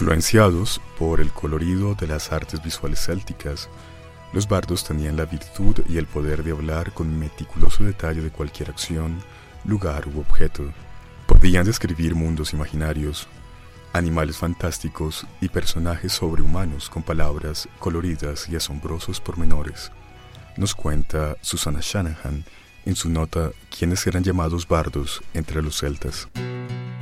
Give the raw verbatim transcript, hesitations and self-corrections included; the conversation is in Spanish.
Influenciados por el colorido de las artes visuales célticas, los bardos tenían la virtud y el poder de hablar con meticuloso detalle de cualquier acción, lugar u objeto. Podían describir mundos imaginarios, animales fantásticos y personajes sobrehumanos con palabras coloridas y asombrosos pormenores. Nos cuenta Susannah Shanahan en su nota «¿Quiénes eran llamados bardos entre los celtas?».